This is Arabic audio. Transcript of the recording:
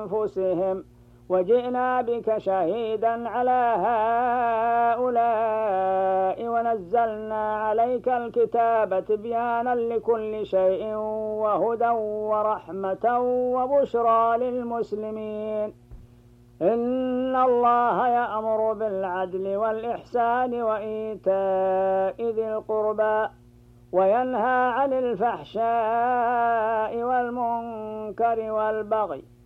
أنفسهم وجئنا بك شهيدا على هؤلاء ونزلنا عليك الكتاب تبيانا لكل شيء وهدى ورحمة وبشرى للمسلمين. إن الله يأمر بالعدل والإحسان وإيتاء ذي القربى وينهى عن الفحشاء والمنكر والبغي